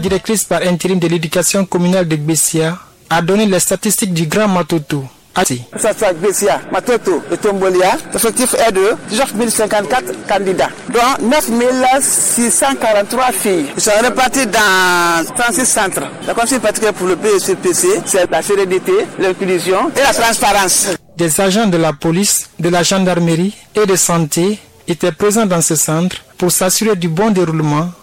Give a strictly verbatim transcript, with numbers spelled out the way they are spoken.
Directrice par intérim de l'éducation communale de Gbessia a donné les statistiques du Grand Matoto. Ça Gbessia, Matoto et Tombolia, l'effectif est de dix-neuf mille cinquante-quatre candidats, dont neuf mille six cent quarante-trois filles. Ils sont répartis dans trente-six centres. La consigne particulière pour le P S P C, c'est la sérénité, l'inclusion et la transparence. Des agents de la police, de la gendarmerie et de santé étaient présents dans ce centre pour s'assurer du bon déroulement